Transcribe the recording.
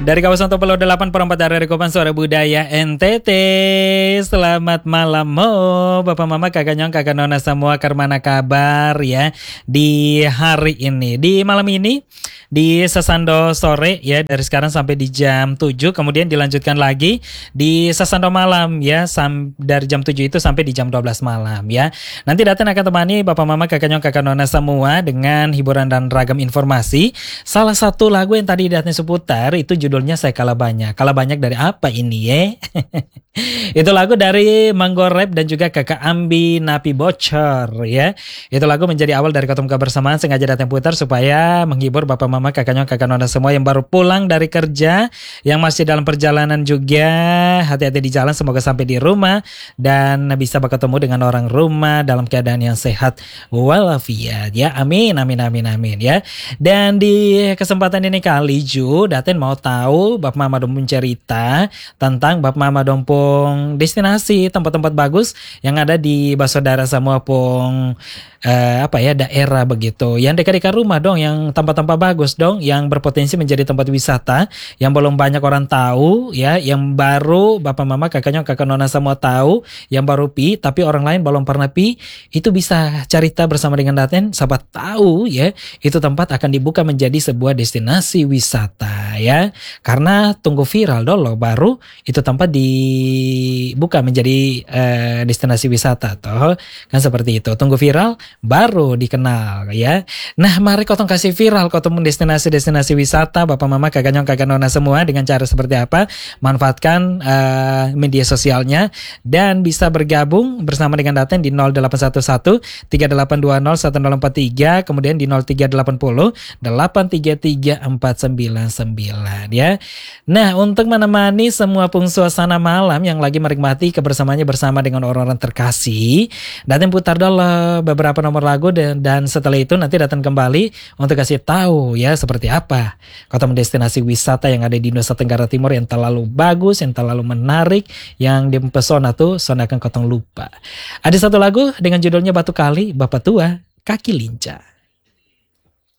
Dari kawasan Topelo 8/4 area Kopan Suara Budaya NTT. Selamat malam mo Bapak Mama, Kakak Nyong, Kakak Nona semua, karmana kabar ya di hari ini. Di malam ini di Sasando sore ya, dari sekarang sampai di jam 7, kemudian dilanjutkan lagi di Sasando malam ya, dari jam 7 itu sampai di jam 12 malam ya. Nanti Daten akan temani Bapak Mama, Kakak Nyong, Kakak Nona semua dengan hiburan dan ragam informasi. Salah satu lagu yang tadi Daten seputar itu judulnya Saya Kalah Banyak. Kalah banyak dari apa ini ya? Itu lagu dari Manggo Rap dan juga Kakak Ambi Napi Bocor ya. Itu lagu menjadi awal dari Kotum Kebersamaan, sengaja datang putar supaya menghibur Bapak Mama, Kakak Nyong, Kakak Nona semua yang baru pulang dari kerja, yang masih dalam perjalanan juga. Hati-hati di jalan, semoga sampai di rumah dan bisa bertemu dengan orang rumah dalam keadaan yang sehat walafiat ya. Amin amin amin amin ya. Dan di kesempatan ini kali Ju, Daten mau tahu Bapak Mama Dompung cerita tentang Bapak Mama Dompung destinasi tempat-tempat bagus yang ada di Basodara semua pung daerah begitu. Yang dekat-dekat rumah dong, yang tempat-tempat bagus dong, yang berpotensi menjadi tempat wisata yang belum banyak orang tahu ya, yang baru Bapak Mama, Kakaknya, Kakak Nona semua tahu, yang baru pi tapi orang lain belum pernah pi, itu bisa cerita bersama dengan Daten, sahabat tahu ya, itu tempat akan dibuka menjadi sebuah destinasi wisata ya. Karena tunggu viral dulu baru itu tempat dibuka menjadi destinasi wisata toh. Kan seperti itu. Tunggu viral baru dikenal ya. Nah, mari kotong kasih viral kotong destinasi-destinasi wisata Bapak Mama, Kakak Nyong, Kakak Nona semua dengan cara seperti apa? Manfaatkan media sosialnya dan bisa bergabung bersama dengan Daten di 0811 3820 1043, kemudian di 0380 833 499 ya. Nah, untuk menemani semua suasana malam yang lagi menikmati kebersamaannya bersama dengan orang-orang terkasih, Daten putar dulu beberapa nomor lagu dan setelah itu nanti Daten kembali untuk kasih tahu ya seperti apa kota destinasi wisata yang ada di Nusa Tenggara Timur yang terlalu bagus, yang terlalu menarik, yang mempesona tuh sonakan kotong lupa. Ada satu lagu dengan judulnya Batu Kali, Bapak Tua, Kaki Lincah.